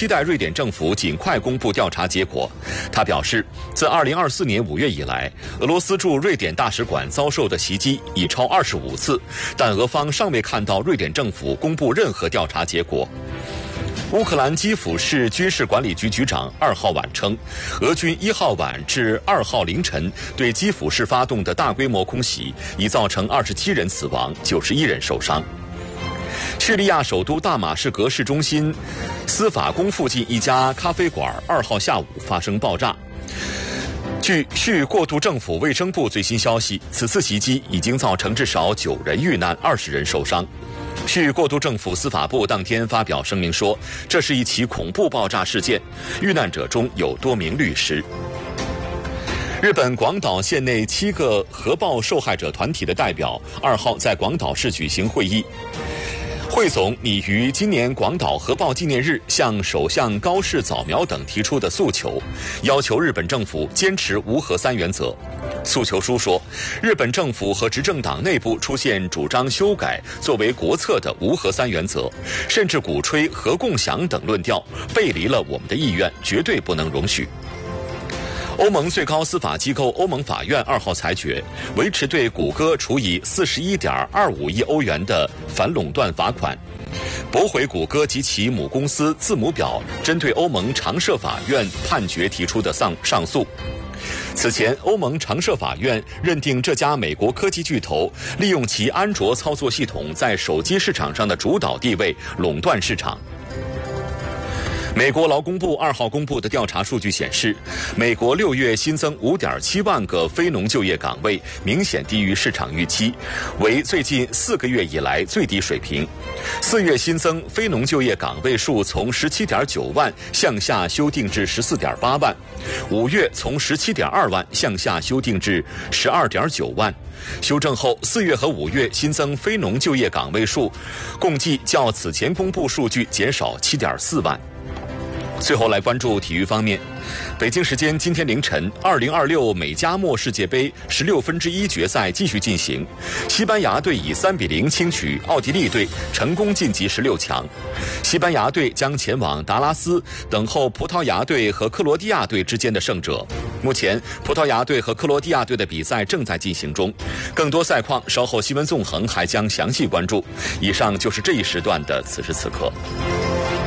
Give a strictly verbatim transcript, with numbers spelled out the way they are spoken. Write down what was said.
期待瑞典政府尽快公布调查结果。他表示，自二零二四年五月以来，俄罗斯驻瑞典大使馆遭受的袭击已超二十五次，但俄方尚未看到瑞典政府公布任何调查结果。乌克兰基辅市军事管理局局长二号晚称，俄军一号晚至二号凌晨对基辅市发动的大规模空袭，已造成二十七人死亡，九十一人受伤。叙利亚首都大马士革市中心司法宫附近一家咖啡馆二号下午发生爆炸。据叙过渡政府卫生部最新消息，此次袭击已经造成至少九人遇难，二十人受伤。叙过渡政府司法部当天发表声明说，这是一起恐怖爆炸事件，遇难者中有多名律师。日本广岛县内七个核爆受害者团体的代表二号在广岛市举行会议。汇总拟于今年广岛核爆纪念日向首相高市早苗等提出的诉求，要求日本政府坚持无核三原则。诉求书说，日本政府和执政党内部出现主张修改作为国策的无核三原则，甚至鼓吹核共享等论调，背离了我们的意愿，绝对不能容许。欧盟最高司法机构欧盟法院二号裁决，维持对谷歌处以四十一点二五亿欧元的反垄断罚款，驳回谷歌及其母公司字母表针对欧盟常设法院判决提出的上上诉。此前，欧盟常设法院认定这家美国科技巨头利用其安卓操作系统在手机市场上的主导地位，垄断市场。美国劳工部二号公布的调查数据显示，美国六月新增 五点七万个非农就业岗位，明显低于市场预期，为最近四个月以来最低水平。四月新增非农就业岗位数从 十七点九万向下修订至 十四点八万，五月从 十七点二万向下修订至 十二点九万。修正后，四月和五月新增非农就业岗位数共计较此前公布数据减少 七点四万。最后来关注体育方面，北京时间今天凌晨，二零二六美加墨世界杯十六分之一决赛继续进行，西班牙队以三比零轻取奥地利队，成功晋级十六强。西班牙队将前往达拉斯等候葡萄牙队和克罗地亚队之间的胜者。目前，葡萄牙队和克罗地亚队的比赛正在进行中，更多赛况稍后新闻纵横还将详细关注。以上就是这一时段的此时此刻。